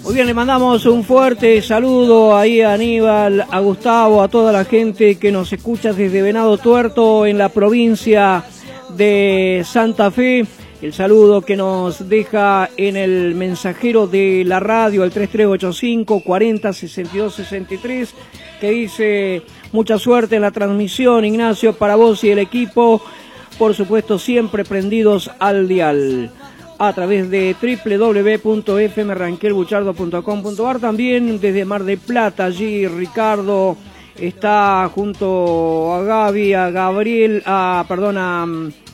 Muy bien, le mandamos un fuerte saludo ahí a Aníbal, a Gustavo, a toda la gente que nos escucha desde Venado Tuerto en la provincia de Santa Fe. El saludo que nos deja en el mensajero de la radio, el 3385 40 62 63, que dice: mucha suerte en la transmisión, Ignacio, para vos y el equipo, por supuesto siempre prendidos al dial, a través de www.fmranquelbuchardo.com.ar. También desde Mar del Plata, allí Ricardo está junto a Gaby, a Gabriel, a